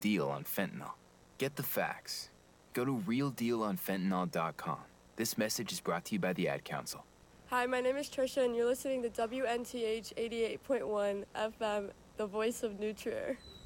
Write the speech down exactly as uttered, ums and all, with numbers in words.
deal on fentanyl. Get the facts. Go to real deal on fentanyl dot com. This message is brought to you by the Ad Council. Hi, my name is Trisha, and you're listening to W N T H eighty-eight point one F M, the voice of New Trier.